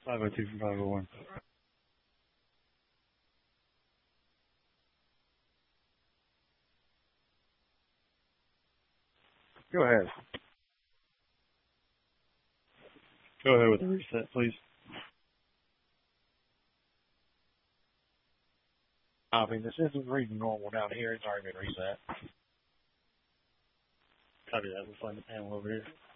502 from 501. Go ahead. Go ahead with the reset, please. I mean, this isn't reading normal down here. It's already been reset. Copy that. We'll find the panel over here.